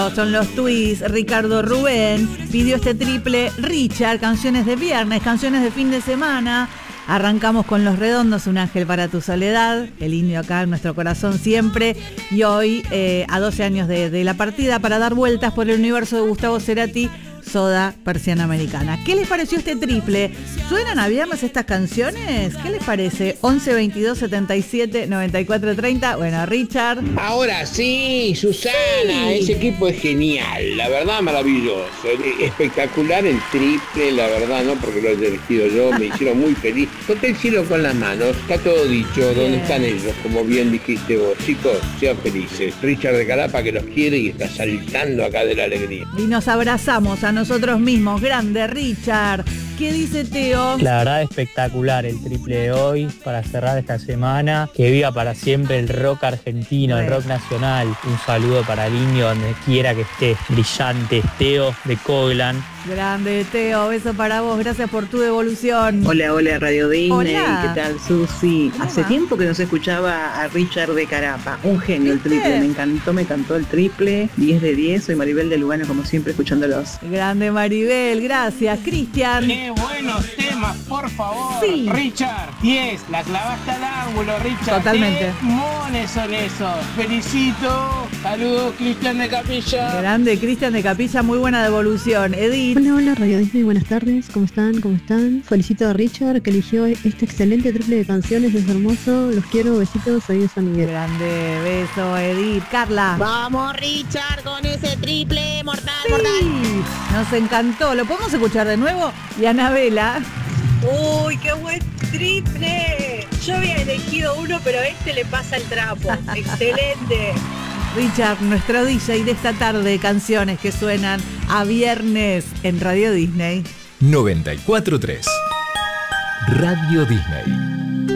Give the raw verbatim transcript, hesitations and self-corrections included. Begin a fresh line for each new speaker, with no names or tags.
Son los Twists. Ricardo Rubén pidió este triple. Richard, canciones de viernes, canciones de fin de semana. Arrancamos con Los Redondos, Un ángel para tu soledad. El indio acá en nuestro corazón siempre. Y hoy, eh, a doce años de, de la partida, para dar vueltas por el universo de Gustavo Cerati, Soda Persiana Americana. ¿Qué les pareció este triple? ¿Suenan a viernes estas canciones? ¿Qué les parece? once, veintidós, setenta y siete, noventa y cuatro, treinta. Bueno, Richard.
Ahora sí, Susana, sí. Ese equipo es genial, la verdad maravilloso, espectacular el triple, la verdad, no porque lo he elegido yo, me hicieron muy feliz. Toqué el cielo con las manos, está todo dicho, bien. ¿Dónde están ellos? Como bien dijiste vos, chicos, sean felices. Richard de Carapa que los quiere y está saltando acá de la alegría.
Y nos abrazamos a nosotros mismos. Grande, Richard. ¿Qué dice Teo?
La verdad espectacular el triple de hoy para cerrar esta semana. Que viva para siempre el rock argentino, el rock nacional. Un saludo para el indio donde quiera que esté. Brillante, Teo de Coglan.
Grande, Teo, beso para vos, gracias por tu devolución.
Hola, hola, Radio Disney,
hola.
¿Qué tal, Susi? Hace
va?
tiempo que no se escuchaba a Richard de Carapa, un genio el triple, me encantó, me cantó el triple, diez de diez, soy Maribel de Lugano, como siempre, escuchándolos.
Grande Maribel, gracias. Cristian.
¡Qué buenos temas, por favor!
Sí.
Richard, diez, la clavaste al ángulo, Richard.
Totalmente.
¡Qué mones son esos! ¡Felicito! Saludos, Cristian de Capilla.
Grande, Cristian de Capilla, muy buena devolución. Edith.
Hola, hola, Radio Disney, buenas tardes, ¿cómo están? ¿Cómo están? Felicito a Richard que eligió este excelente triple de canciones, es hermoso, los quiero, besitos, soy de San Miguel.
Grande, beso, Edith. Carla.
Vamos, Richard, con ese triple mortal,
Sí,
mortal.
nos encantó, ¿lo podemos escuchar de nuevo? Y Anabela.
Uy, qué buen triple. Yo había elegido uno, pero a este le pasa el trapo. Excelente.
Richard, nuestro D J de esta tarde, canciones que suenan a viernes en Radio Disney.
noventa y cuatro punto tres Radio Disney.